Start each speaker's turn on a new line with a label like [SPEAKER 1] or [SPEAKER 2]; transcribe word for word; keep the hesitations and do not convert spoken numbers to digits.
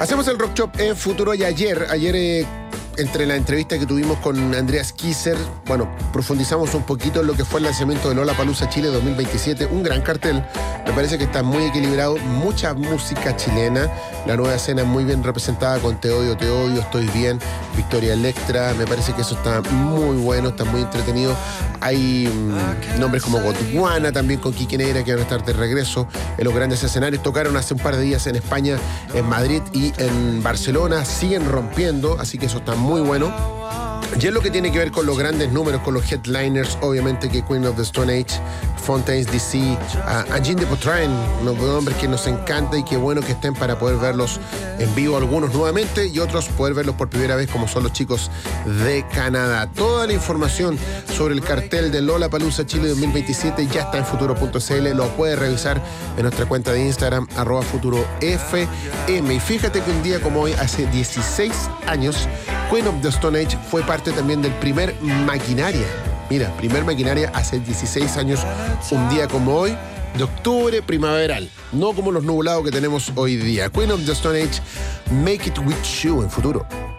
[SPEAKER 1] Hacemos el Rock Shop en Futuro y ayer, ayer eh, entre la entrevista que tuvimos con Andreas Kisser, bueno, profundizamos un poquito en lo que fue el lanzamiento de Lollapalooza Chile dos mil veintisiete, un gran cartel, me parece que está muy equilibrado, mucha música chilena, la nueva escena muy bien representada con Te Odio, Te Odio, Estoy Bien, Victoria Electra, me parece que eso está muy bueno, está muy entretenido. Hay mmm, nombres como Gondwana, también con Quique Negra, que van a estar de regreso en los grandes escenarios. Tocaron hace un par de días en España, en Madrid y en Barcelona. Siguen rompiendo, así que eso está muy bueno. Y es lo que tiene que ver con los grandes números, con los headliners, obviamente que Queen of the Stone Age, Fontaines D C, uh, Angine de Potrain, unos nombres que nos encanta y qué bueno que estén para poder verlos en vivo, algunos nuevamente y otros poder verlos por primera vez, como son los chicos de Canadá. Toda la información sobre el cartel de Lollapalooza Chile dos mil veintisiete ya está en futuro punto c l, lo puedes revisar en nuestra cuenta de Instagram, arroba futuro f m. Y fíjate que un día como hoy, hace dieciséis años, Queen of the Stone Age fue parte también del primer Maquinaria. Mira, primer Maquinaria hace dieciséis años, un día como hoy, de octubre primaveral, no como los nublados que tenemos hoy día. Queen of the Stone Age, Make It With You en Futuro.